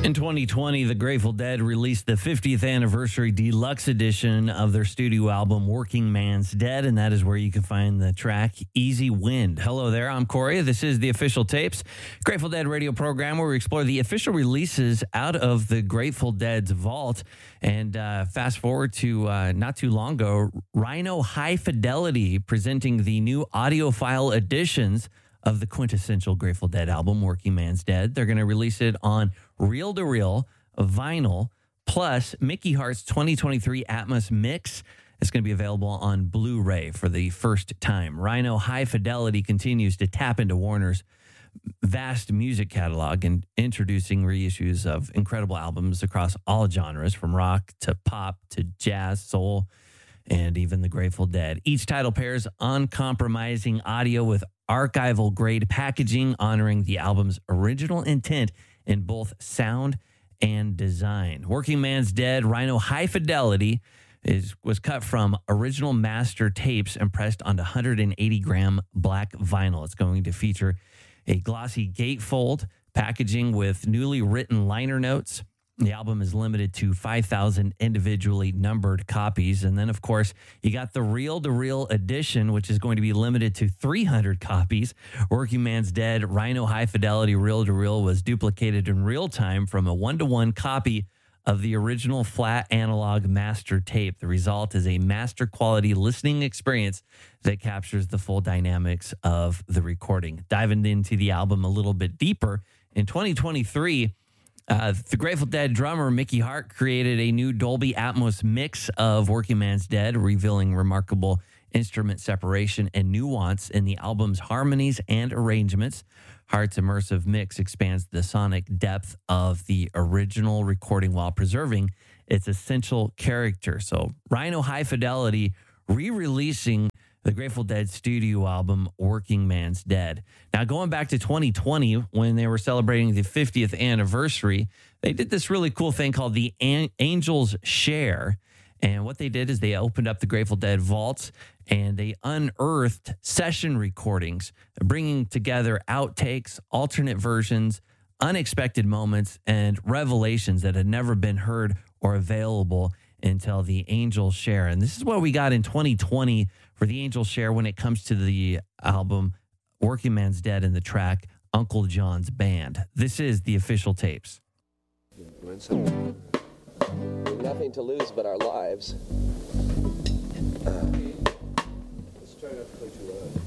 In 2020, the Grateful Dead released the 50th anniversary deluxe edition of their studio album, Working Man's Dead, and that is where you can find the track Easy Wind. Hello there, I'm Corey. This is the Official Tapes, Grateful Dead radio program where we explore the official releases out of the Grateful Dead's vault. And fast forward to not too long ago, Rhino High Fidelity presenting the new audiophile editions of the quintessential Grateful Dead album, Working Man's Dead. They're going to release it on reel-to-reel vinyl, plus Mickey Hart's 2023 Atmos Mix. It's going to be available on Blu-ray for the first time. Rhino High Fidelity continues to tap into Warner's vast music catalog and introducing reissues of incredible albums across all genres, from rock to pop to jazz, soul, and even the Grateful Dead. Each title pairs uncompromising audio with archival grade packaging, honoring the album's original intent in both sound and design. Working Man's Dead, Rhino High Fidelity was cut from original master tapes and pressed onto 180-gram black vinyl. It's going to feature a glossy gatefold packaging with newly written liner notes. The album is limited to 5,000 individually numbered copies. And then, of course, you got the reel-to-reel edition, which is going to be limited to 300 copies. Working Man's Dead, Rhino High Fidelity reel-to-reel was duplicated in real time from a 1-to-1 copy of the original flat analog master tape. The result is a master quality listening experience that captures the full dynamics of the recording. Diving into the album a little bit deeper, in 2023, the Grateful Dead drummer Mickey Hart created a new Dolby Atmos mix of Working Man's Dead, revealing remarkable instrument separation and nuance in the album's harmonies and arrangements. Hart's immersive mix expands the sonic depth of the original recording while preserving its essential character. So Rhino High Fidelity re-releasing the Grateful Dead studio album, Working Man's Dead. Now, going back to 2020, when they were celebrating the 50th anniversary, they did this really cool thing called the Angels Share. And what they did is they opened up the Grateful Dead vaults and they unearthed session recordings, bringing together outtakes, alternate versions, unexpected moments, and revelations that had never been heard or available until the Angels Share. And this is what we got in 2020 for the Angels Share when it comes to the album Working Man's Dead and the track Uncle John's Band. This is the Official Tapes. We've nothing to lose but our lives. Let's try not to play too loud.